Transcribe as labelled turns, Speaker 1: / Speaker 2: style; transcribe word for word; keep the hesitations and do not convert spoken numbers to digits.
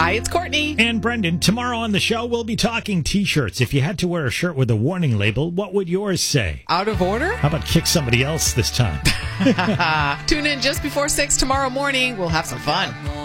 Speaker 1: Hi, it's Courtney.
Speaker 2: And Brendan. Tomorrow on the show, we'll be talking T-shirts. If you had to wear a shirt with a warning label, what would yours say?
Speaker 1: Out of order?
Speaker 2: How about kick somebody else this time?
Speaker 1: Tune in just before six tomorrow morning. We'll have some fun.